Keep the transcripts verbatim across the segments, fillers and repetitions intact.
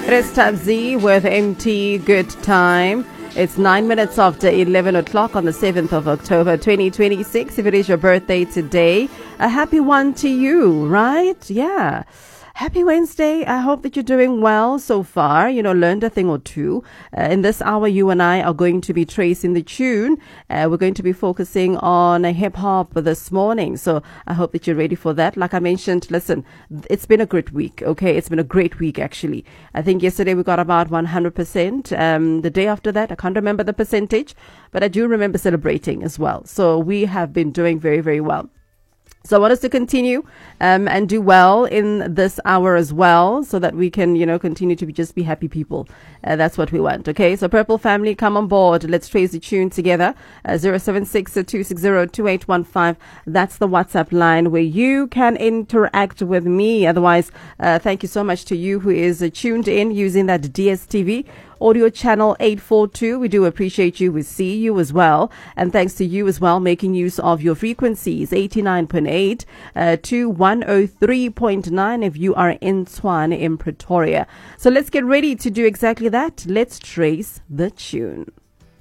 It is Tab Z with M T Good Time. It's nine minutes after eleven o'clock on the seventh of October, twenty twenty-six. If it is your birthday today, a happy one to you, right? Yeah. Happy Wednesday. I hope that you're doing well so far. You know, learned a thing or two. Uh, in this hour, you and I are going to be tracing the tune. Uh, we're going to be focusing on uh, hip hop this morning. So I hope that you're ready for that. Like I mentioned, listen, it's been a great week. Okay. It's been a great week, actually. I think yesterday we got about one hundred percent. Um, the day after that, I can't remember the percentage, but I do remember celebrating as well. So we have been doing very, very well. So I want us to continue um, and do well in this hour as well, so that we can, you know, continue to be just be happy people. Uh, that's what we want. Okay. So Purple family, come on board. Let's trace the tune together. Uh, zero seven six two six zero two eight one five. That's the WhatsApp line where you can interact with me. Otherwise, uh, thank you so much to you who is uh, tuned in using that D S T V audio channel eight forty-two. We do appreciate you. We see you as well. And thanks to you as well, making use of your frequencies, eighty-nine point eight uh, to one oh three point nine if you are in Tshwane in Pretoria. So let's get ready to do exactly that. Let's trace the tune.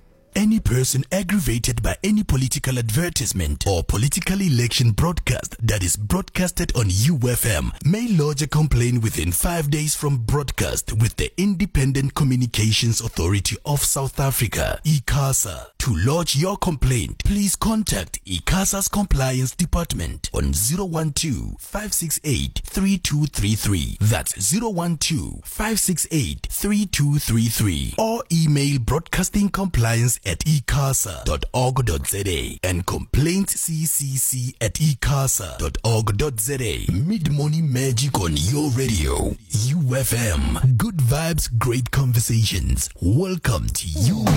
Any person aggravated by any political advertisement or political election broadcast that is broadcasted on U F M may lodge a complaint within five days from broadcast with the Independent Communications Authority of South Africa, ICASA. To lodge your complaint, please contact ICASA's Compliance Department on zero one two, five six eight, three two three three. That's zero one two, five six eight, three two three three. Or email broadcasting compliance at icasa dot org dot za and complaint c c c at icasa dot org dot za. Mid-morning magic on your radio. U F M. Good vibes, great conversations. Welcome to you.